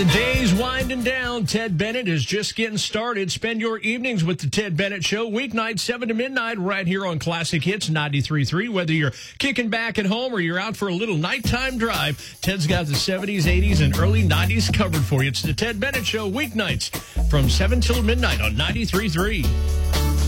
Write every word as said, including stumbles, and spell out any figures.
The day's winding down. Ted Bennett is just getting started. Spend your evenings with the Ted Bennett Show, weeknights seven to midnight, right here on Classic Hits ninety-three point three. Whether you're kicking back at home or you're out for a little nighttime drive, Ted's got the seventies, eighties, and early nineties covered for you. It's the Ted Bennett Show, weeknights from seven till midnight on ninety-three point three.